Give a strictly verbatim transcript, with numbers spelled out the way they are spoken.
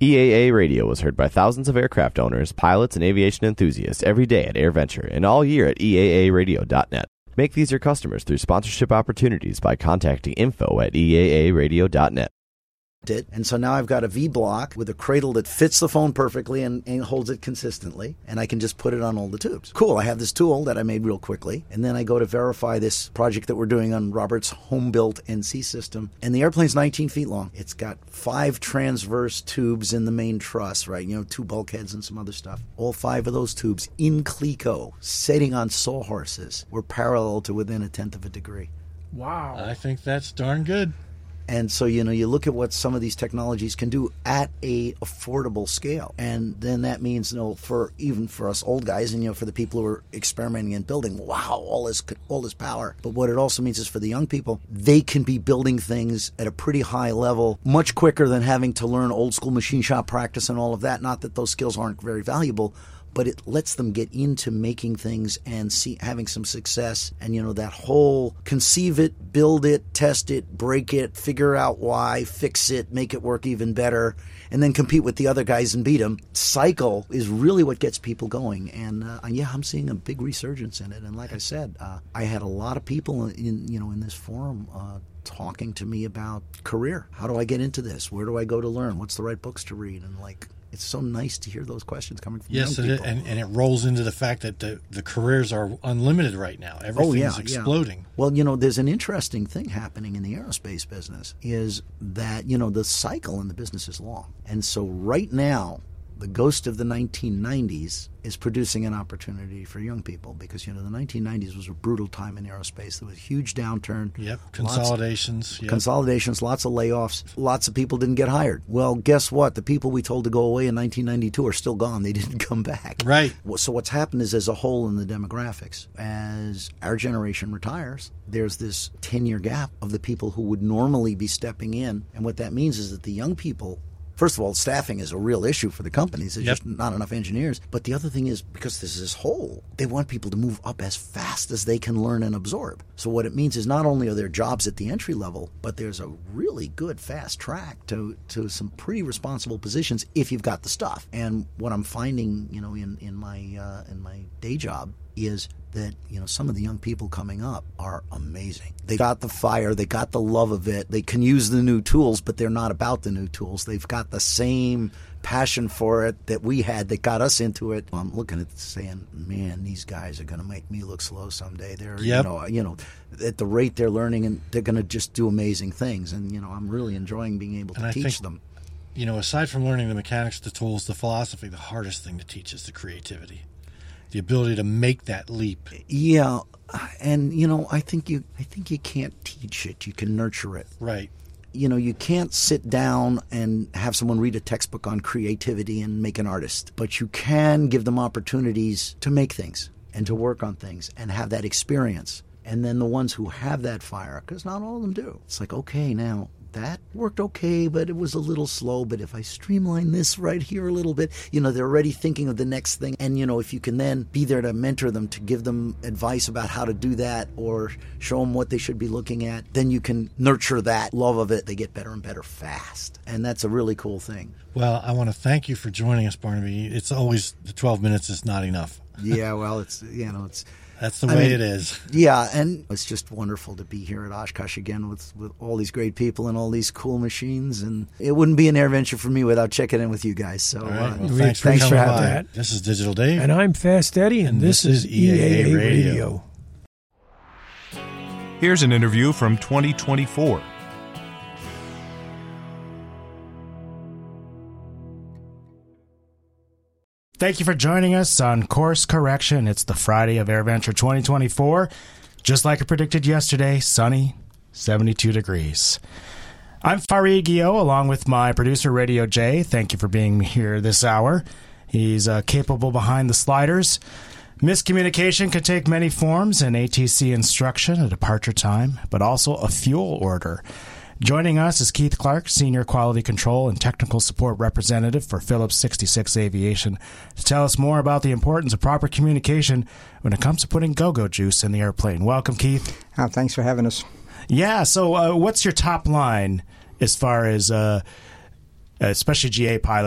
E A A Radio was heard by thousands of aircraft owners, pilots, and aviation enthusiasts every day at AirVenture and all year at E A A radio dot net. Make these your customers through sponsorship opportunities by contacting info at E A A radio dot net. It. And so now I've got a V-block with a cradle that fits the phone perfectly and, and holds it consistently, and I can just put it on all the tubes. Cool, I have this tool that I made real quickly, and then I go to verify this project that we're doing on Robert's home-built N C system, and the airplane's nineteen feet long. It's got five transverse tubes in the main truss, right? You know, two bulkheads and some other stuff. All five of those tubes in Cleco, sitting on sawhorses, were parallel to within a tenth of a degree. Wow. I think that's darn good. And so, you know, you look at what some of these technologies can do at a affordable scale. And then that means, you know, for even for us old guys and, you know, for the people who are experimenting and building, wow, all this, all this power. But what it also means is for the young people, they can be building things at a pretty high level much quicker than having to learn old school machine shop practice and all of that. Not that those skills aren't very valuable, but it lets them get into making things and see having some success. And, you know, that whole conceive it, build it, test it, break it, figure out why, fix it, make it work even better, and then compete with the other guys and beat them cycle is really what gets people going. And, uh, yeah, I'm seeing a big resurgence in it. And like I said, uh, I had a lot of people in, you know, in this forum uh, talking to me about career. How do I get into this? Where do I go to learn? What's the right books to read? And, like, it's so nice to hear those questions coming from yes, young people. Yes, and, and it rolls into the fact that the, the careers are unlimited right now. Everything's oh, yeah, exploding. Yeah. Well, you know, there's an interesting thing happening in the aerospace business is that, you know, the cycle in the business is long. And so right now, the ghost of the nineteen nineties is producing an opportunity for young people because, you know, the nineteen nineties was a brutal time in aerospace. There was a huge downturn. Yep, consolidations. Lots, yep. Consolidations, lots of layoffs. Lots of people didn't get hired. Well, guess what? The people we told to go away in nineteen ninety-two are still gone. They didn't come back. Right. So what's happened is there's a hole in the demographics. As our generation retires, there's this ten-year gap of the people who would normally be stepping in. And what that means is that the young people, first of all, staffing is a real issue for the companies. There's yep. just not enough engineers. But the other thing is, because there's this hole, they want people to move up as fast as they can learn and absorb. So what it means is not only are there jobs at the entry level, but there's a really good fast track to, to some pretty responsible positions if you've got the stuff. And what I'm finding, you know, in, in my uh, in my day job is that, you know, some of the young people coming up are amazing. They got the fire, they got the love of it, they can use the new tools, but they're not about the new tools. They've got the same passion for it that we had that got us into it. I'm looking at it saying, man, these guys are going to make me look slow someday. They're, yep. you know, you know, at the rate they're learning, and they're going to just do amazing things. And, you know, I'm really enjoying being able to and teach think, them. You know, aside from learning the mechanics, the tools, the philosophy, the hardest thing to teach is the creativity. The ability to make that leap. Yeah, and you know, I think you, I think you can't teach it. You can nurture it. Right. You know, you can't sit down and have someone read a textbook on creativity and make an artist, but you can give them opportunities to make things and to work on things and have that experience. And then the ones who have that fire, because not all of them do. It's like, okay, now that worked okay, but it was a little slow. But if I streamline this right here a little bit, you know, they're already thinking of the next thing. And, you know, if you can then be there to mentor them, to give them advice about how to do that or show them what they should be looking at, then you can nurture that love of it. They get better and better fast. And that's a really cool thing. Well, I want to thank you for joining us, Barnaby. It's always, the twelve minutes is not enough. Yeah, well, it's, you know, it's... That's the I way mean, it is. Yeah, and it's just wonderful to be here at Oshkosh again with, with all these great people and all these cool machines. And it wouldn't be an AirVenture for me without checking in with you guys. So all right. Well, uh, thanks, for, thanks for having by. that. This is Digital Dave. And I'm Fast Eddie, and, and this, this is E A A, E A A Radio. Radio. Here's an interview from twenty twenty-four. Thank you for joining us on Course Correction. It's the Friday of AirVenture twenty twenty-four. Just like I predicted yesterday, sunny, seventy-two degrees. I'm Farid Guillot, along with my producer, Radio J. Thank you for being here this hour. He's uh, capable behind the sliders. Miscommunication can take many forms: an A T C instruction, a departure time, but also a fuel order. Joining us is Keith Clark, Senior Quality Control and Technical Support Representative for Phillips sixty-six Aviation, to tell us more about the importance of proper communication when it comes to putting go-go juice in the airplane. Welcome, Keith. Oh, thanks for having us. Yeah, so uh, what's your top line as far as, uh, especially G A pilots?